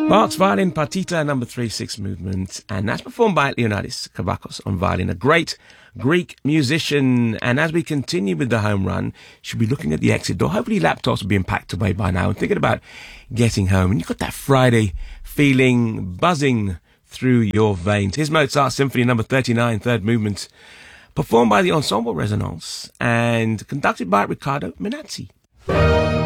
Bach's Violin Partita number 3/6 movement, and that's performed by Leonidas Kavakos on violin, a great Greek musician. And as we continue with the home run, should be looking at the exit door. Hopefully laptops will be packed away by now and thinking about getting home. And you've got that Friday feeling buzzing through your veins. Here's Mozart Symphony number 39, third movement, performed by the Ensemble Resonance and conducted by Riccardo Minazzi.